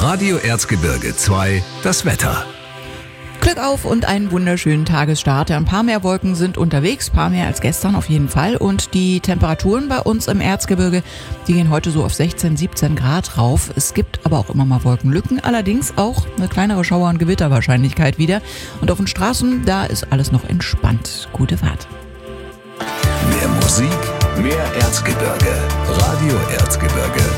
Radio Erzgebirge 2, das Wetter. Glück auf und einen wunderschönen Tagesstart. Ein paar mehr Wolken sind unterwegs, paar mehr als gestern auf jeden Fall. Und die Temperaturen bei uns im Erzgebirge, die gehen heute so auf 16, 17 Grad rauf. Es gibt aber auch immer mal Wolkenlücken, allerdings auch eine kleinere Schauer- und Gewitterwahrscheinlichkeit wieder. Und auf den Straßen, da ist alles noch entspannt. Gute Fahrt. Mehr Musik, mehr Erzgebirge. Radio Erzgebirge.